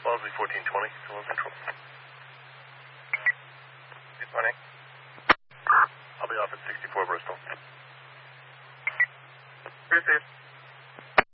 Bosley 1420, Hello Central. Good morning. I'll be off at 64 Bristol. Here's